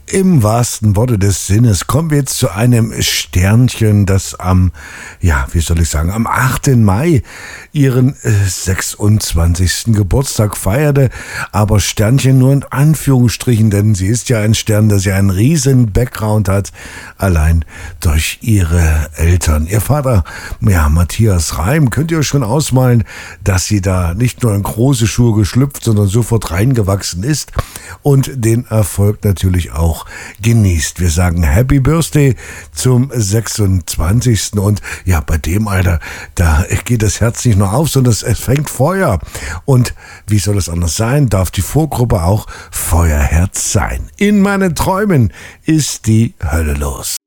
Im wahrsten Worte des Sinnes kommen wir jetzt zu einem Sternchen, das am 8. Mai ihren 26. Geburtstag feierte. Aber Sternchen nur in Anführungsstrichen, denn sie ist ja ein Stern, das ja einen riesen Background hat, allein durch ihre Eltern. Ihr Vater, Matthias Reim, könnt ihr euch schon ausmalen, dass sie da nicht nur in große Schuhe geschlüpft, sondern sofort reingewachsen ist und den Erfolg natürlich auch genießt. Wir sagen Happy Birthday zum 26. Und ja, bei dem Alter, da geht das Herz nicht nur auf, sondern es fängt Feuer. Und wie soll es anders sein, darf die Vorgruppe auch Feuerherz sein. In meinen Träumen ist die Hölle los.